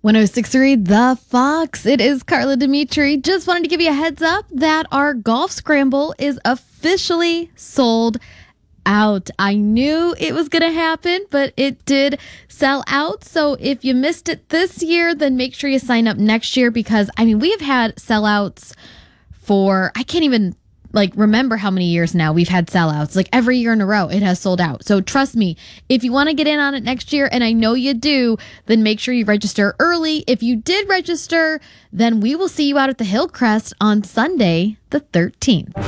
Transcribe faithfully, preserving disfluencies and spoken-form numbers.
one oh six point three The Fox. It is Carla Dimitri. Just wanted to give you a heads up that our golf scramble is officially sold out. I knew it was going to happen, but it did sell out. So if you missed it this year, then make sure you sign up next year because, I mean, we have had sellouts for, I can't even like remember how many years now we've had sellouts. Like every year in a row, it has sold out. So trust me, if you want to get in on it next year, and I know you do, then make sure you register early. If you did register, then we will see you out at the Hillcrest on Sunday, the thirteenth.